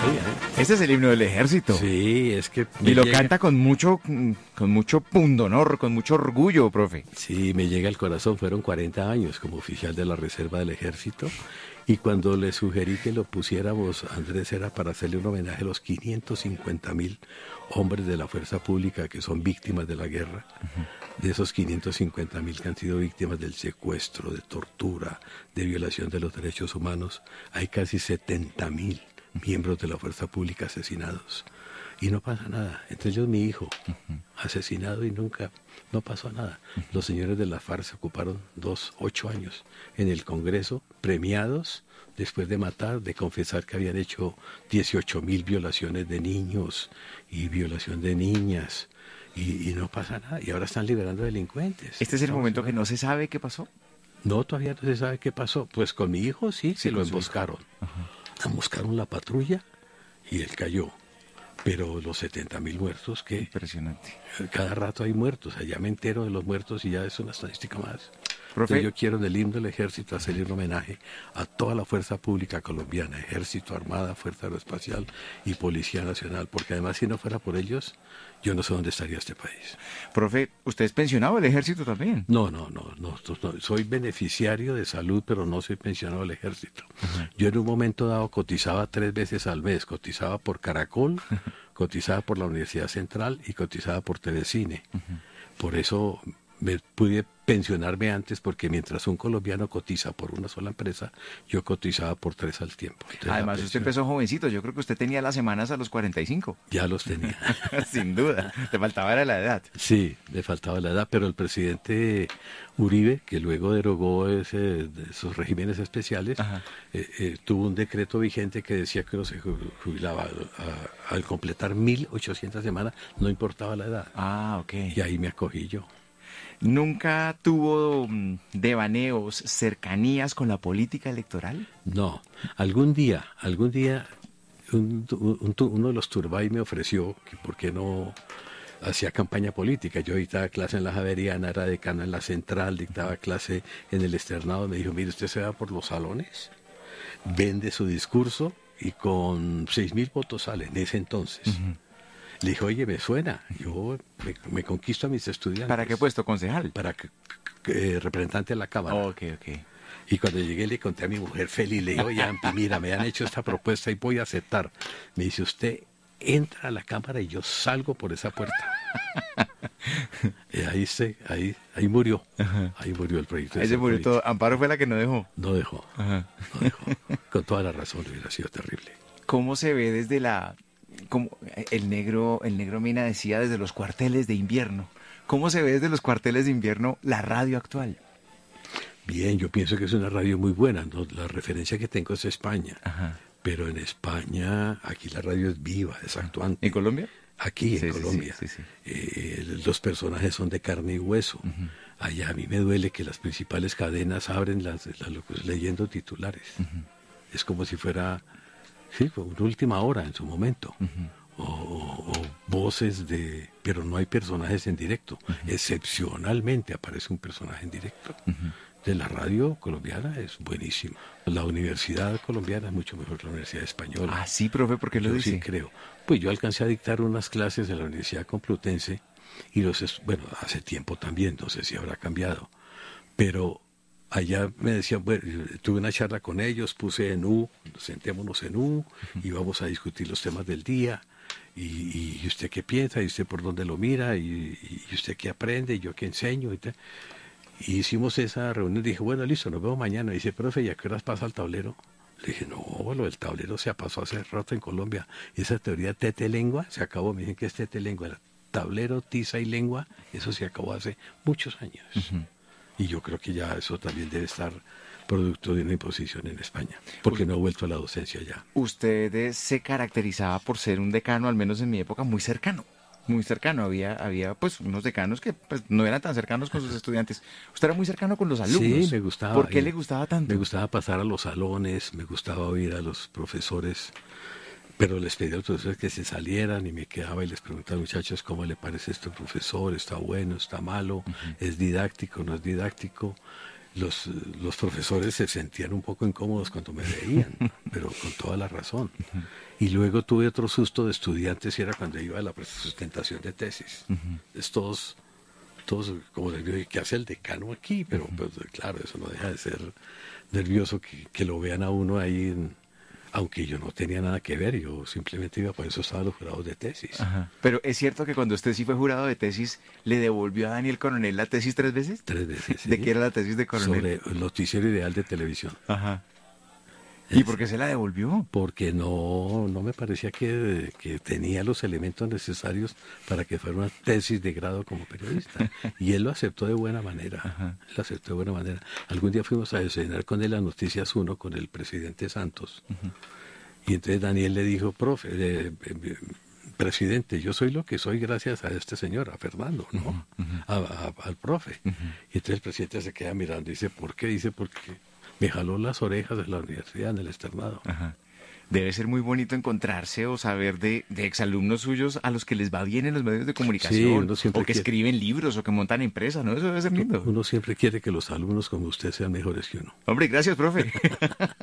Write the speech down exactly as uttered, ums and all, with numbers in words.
¿eh? Este es el himno del ejército. Sí, es que... Y lo llega... canta con mucho, con mucho pundonor, con mucho orgullo, profe. Sí, me llega al corazón. Fueron cuarenta años como oficial de la Reserva del Ejército. Y cuando le sugerí que lo pusiéramos, Andrés, era para hacerle un homenaje a los quinientos cincuenta mil hombres de la fuerza pública que son víctimas de la guerra. Uh-huh. De esos quinientos cincuenta mil que han sido víctimas del secuestro, de tortura, de violación de los derechos humanos, hay casi setenta mil miembros de la fuerza pública asesinados. Y no pasa nada. Entre ellos mi hijo, uh-huh. asesinado y nunca, no pasó nada. Uh-huh. Los señores de la FARC se ocuparon dos, ocho años en el Congreso, premiados después de matar, de confesar que habían hecho dieciocho mil violaciones de niños y violación de niñas. Y, y no pasa nada. Y ahora están liberando delincuentes. ¿Este es el momento que no se sabe qué pasó? No, todavía no se sabe qué pasó. Pues con mi hijo sí, sí que lo emboscaron. Uh-huh. Emboscaron la patrulla y él cayó. Pero los setenta mil muertos, ¿qué? Impresionante. Cada rato hay muertos. Allá me entero de los muertos y ya es una estadística más. Profe, yo quiero en el himno del ejército hacerle un homenaje a toda la fuerza pública colombiana, ejército, armada, fuerza aeroespacial y policía nacional, porque además si no fuera por ellos, yo no sé dónde estaría este país. Profe, ¿usted es pensionado del ejército también? No, no, no, no, no soy beneficiario de salud, pero no soy pensionado del ejército. Uh-huh. Yo en un momento dado cotizaba tres veces al mes, cotizaba por Caracol, cotizaba por la Universidad Central y cotizaba por Telecine. Uh-huh. Por eso me pude pensionarme antes, porque mientras un colombiano cotiza por una sola empresa, yo cotizaba por tres al tiempo. Entonces, además usted empezó jovencito, yo creo que usted tenía las semanas a los cuarenta y cinco. Ya los tenía. Sin duda, te faltaba era la edad. Sí, me faltaba la edad, pero el presidente Uribe, que luego derogó ese, esos regímenes especiales, eh, eh, tuvo un decreto vigente que decía que uno se jubilaba a, a, al completar mil ochocientas semanas, no importaba la edad. Ah, ok. Y ahí me acogí yo. ¿Nunca tuvo devaneos, cercanías con la política electoral? No, algún día, algún día un, un, uno de los Turbay me ofreció que por qué no hacía campaña política. Yo dictaba clase en la Javeriana, era decano en la Central, dictaba clase en el Externado. Me dijo, mire, usted se va por los salones, vende su discurso y con seis mil votos sale en ese entonces. Uh-huh. Le dije, oye, me suena, yo me, me conquisto a mis estudiantes. ¿Para qué puesto, concejal? Para que, que, representante de la Cámara. Oh, ok, ok. Y cuando llegué le conté a mi mujer feliz, le dije, oye, Ampi, mira, me han hecho esta propuesta y voy a aceptar. Me dice, usted entra a la Cámara y yo salgo por esa puerta. Y ahí se, ahí, ahí murió, Ajá. ahí murió el proyecto. Ahí se murió todo. Amparo fue la que no dejó. No dejó, Ajá. no dejó. Con toda la razón, hubiera sido terrible. ¿Cómo se ve desde la... como el negro, el negro Mina decía, desde los cuarteles de invierno? ¿Cómo se ve desde los cuarteles de invierno la radio actual? Bien, yo pienso que es una radio muy buena, ¿no? La referencia que tengo es España. Ajá. Pero en España, aquí la radio es viva, es actuante. ¿En Colombia? Aquí, sí, en sí, Colombia. Sí, sí, sí. Eh, los personajes son de carne y hueso. Uh-huh. Allá a mí me duele que las principales cadenas abren las, las, las leyendo titulares. Uh-huh. Es como si fuera, sí, una última hora en su momento. Uh-huh. O, o, o voces de... Pero no hay personajes en directo. Uh-huh. Excepcionalmente aparece un personaje en directo. Uh-huh. De la radio colombiana es buenísimo. La universidad colombiana es mucho mejor que la universidad española. Ah, sí, profe, ¿por qué lo yo dice? Sí, creo. Pues yo alcancé a dictar unas clases en la Universidad Complutense y los, bueno, hace tiempo también, no sé si habrá cambiado, pero allá me decían, bueno, tuve una charla con ellos, puse en U, sentémonos en U y vamos a discutir los temas del día. Y, y usted qué piensa, y usted por dónde lo mira, y, y usted qué aprende, y yo qué enseño, y tal. Y hicimos esa reunión, dije, bueno, listo, nos vemos mañana. Y dice, profe, ¿y a qué horas pasa el tablero? Le dije, no, lo del tablero se pasó hace rato en Colombia. Y esa teoría tete-lengua se acabó. Me dicen que es tete-lengua. El tablero, tiza y lengua, eso se acabó hace muchos años. Uh-huh. Y yo creo que ya eso también debe estar producto de una imposición en España, porque no ha vuelto a la docencia ya. Usted se caracterizaba por ser un decano, al menos en mi época, muy cercano. Muy cercano, había había pues unos decanos que pues no eran tan cercanos con sus estudiantes. Usted era muy cercano con los alumnos. Sí, me gustaba. ¿Por qué le gustaba tanto? Me gustaba pasar a los salones, me gustaba oír a los profesores, pero les pedía a los profesores que se salieran y me quedaba y les preguntaba a los muchachos cómo le parece esto, profesor, está bueno, está malo, uh-huh. es didáctico, no es didáctico. los, los profesores se sentían un poco incómodos cuando me veían, pero con toda la razón. Y luego tuve otro susto de estudiantes y era cuando iba a la sustentación de tesis. Es todos, todos como les digo, ¿qué hace el decano aquí? Pero pues, claro, eso no deja de ser nervioso que, que lo vean a uno ahí, en, aunque yo no tenía nada que ver, yo simplemente iba, por eso estaban los jurados de tesis. Ajá. Pero es cierto que cuando usted sí fue jurado de tesis, ¿le devolvió a Daniel Coronel la tesis tres veces? Tres veces, sí. ¿De qué era la tesis de Coronel? Sobre el noticiero ideal de televisión. Ajá. ¿Y por qué se la devolvió? Porque no, no me parecía que, que tenía los elementos necesarios para que fuera una tesis de grado como periodista. Y él lo aceptó de buena manera. Ajá. Él lo aceptó de buena manera. Algún día fuimos a desayunar con él a Noticias uno, con el presidente Santos. Uh-huh. Y entonces Daniel le dijo, profe, eh, eh, presidente, yo soy lo que soy gracias a este señor, a Fernando, ¿no? Uh-huh. a, a, al profe. Uh-huh. Y entonces el presidente se queda mirando y dice, ¿por qué? Dice, porque me jaló las orejas de la universidad en el externado. Ajá. Debe ser muy bonito encontrarse o saber de, de exalumnos suyos a los que les va bien en los medios de comunicación, sí, o que quiere... escriben libros o que montan empresas, ¿no? Eso debe ser lindo. Uno siempre quiere que los alumnos como usted sean mejores que uno. Hombre, gracias, profe.